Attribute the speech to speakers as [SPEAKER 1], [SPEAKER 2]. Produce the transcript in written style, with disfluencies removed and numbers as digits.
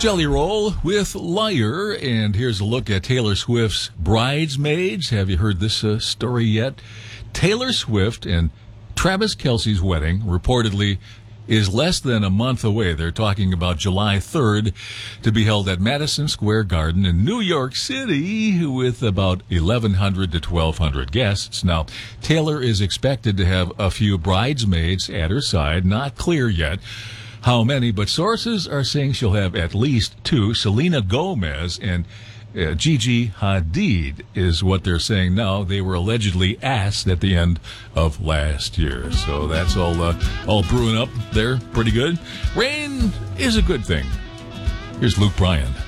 [SPEAKER 1] Jelly Roll with Liar, and here's a look at Taylor Swift's Bridesmaids. Have you heard this story yet? Taylor Swift and Travis Kelce's wedding reportedly is less than a month away. They're talking about July 3rd to be held at Madison Square Garden in New York City with about 1,100 to 1,200 guests. Now, Taylor is expected to have a few bridesmaids at her side. Not clear yet how many, but sources are saying she'll have at least two. Selena Gomez and Gigi Hadid is what they're saying now. They were allegedly asked at the end of last year. So that's all brewing up there. Pretty good. Rain is a good thing. Here's Luke Bryan.